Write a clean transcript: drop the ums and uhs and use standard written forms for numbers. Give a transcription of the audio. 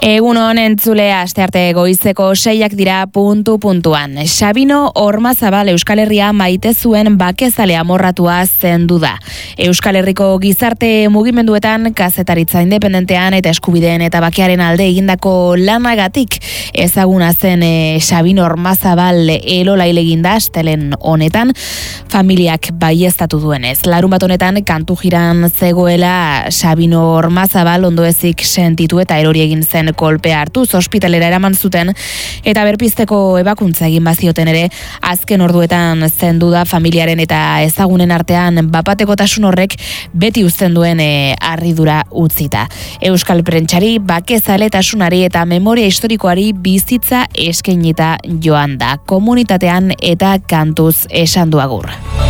Egun honen entzulea astearte goizeko 6 dira puntuan. Sabino Ormazabal Euskal Herria maite zuen bakezale amorratua zendu da. Euskal Herriko gizarte mugimenduetan, kazetaritza independentean eta eskubideen eta bakearen alde egindako lanagatik ezaguna zen Sabino Ormazabal elola hileginda astelen honetan, familiak baieztatu duenez. Larunbat honetan kantu jiran zegoela Sabino Ormazabal ondoezik sentitu eta erori egin zen kolpea hartuz ospitalera eraman zuten eta berpizteko ebakuntza egin bazioten ere azken orduetan zendu da familiaren eta ezagunen artean bapatekotasun horrek beti uzten duen harridura utzita. Euskal prentsari bakezaletasunari eta memoria historikoari bizitza eskainita joan da. Komunitatean eta kantuz esan du agur.